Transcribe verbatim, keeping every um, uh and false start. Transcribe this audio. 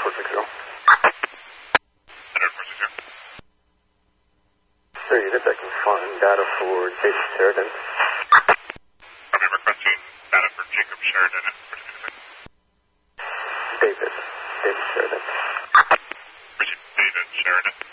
four six zero. Center four six zero. Sir, unit, I can find data for Jason Sheridan. Copy, requesting data for Jacob Sheridan. David. David Sheridan. David Sheridan.